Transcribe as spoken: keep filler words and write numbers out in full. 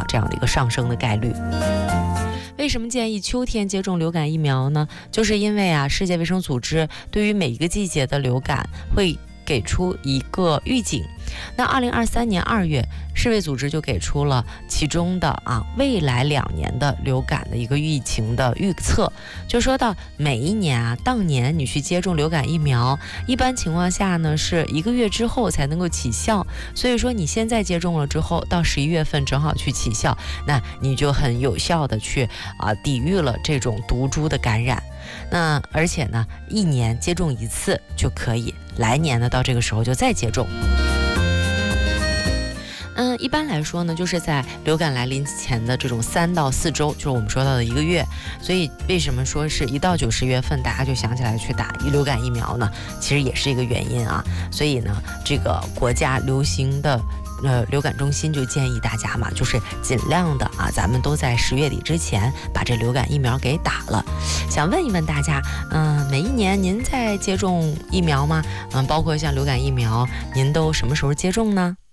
这样的一个上升的概率。为什么建议秋天接种流感疫苗呢？就是因为啊，世界卫生组织对于每一个季节的流感会给出一个预警。那二零二三年二月，世卫组织就给出了其中的啊未来两年的流感的一个疫情的预测，就说到每一年啊当年你去接种流感疫苗，一般情况下呢是一个月之后才能够起效，所以说你现在接种了之后，到十一月份正好去起效，那你就很有效的去啊抵御了这种毒株的感染。那而且呢，一年接种一次就可以，来年呢到这个时候就再接种。嗯，一般来说呢，就是在流感来临前的这种三到四周，就是我们说到的一个月。所以为什么说是一到九十月份大家就想起来去打流感疫苗呢？其实也是一个原因啊。所以呢，这个国家流行的呃流感中心就建议大家嘛，就是尽量的啊，咱们都在十月底之前把这流感疫苗给打了。想问一问大家，嗯、呃，每一年您在接种疫苗吗？嗯、呃，包括像流感疫苗，您都什么时候接种呢？